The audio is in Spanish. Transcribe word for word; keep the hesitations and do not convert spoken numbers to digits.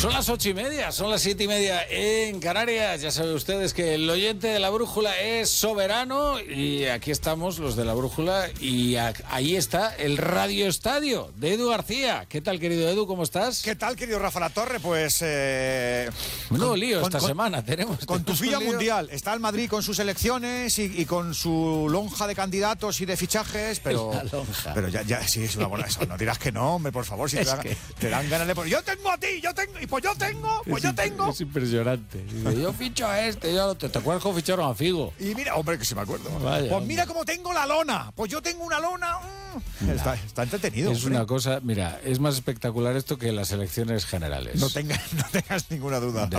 Son las ocho y media, son las siete y media en Canarias. Ya saben ustedes que el oyente de la brújula es soberano y aquí estamos los de la brújula y a, ahí está el Radio Estadio de Edu García. ¿Qué tal, querido Edu? ¿Cómo estás? ¿Qué tal, querido Rafa Latorre? Pues... Eh, no con, lío con, esta con, semana tenemos. Con tu filla lío. mundial. Está el Madrid con sus elecciones y, y con su lonja de candidatos y de fichajes, pero... La lonja. Pero ya, ya, sí, es una buena... Eso, no dirás que no, hombre, por favor, si te dan, que... te dan ganas de... Yo tengo a ti, yo tengo... Y pues yo tengo, pues es yo tengo... Es impresionante. Dice, yo ficho a este, yo te, ¿te acuerdas cómo ficharon a Figo? Y mira, hombre, que sí me acuerdo. Vaya, pues mira hombre. cómo tengo la lona. Pues yo tengo una lona... Mm. Está, está entretenido. Es hombre. una cosa, mira, es más espectacular esto que las elecciones generales. No tengas, no tengas ninguna duda.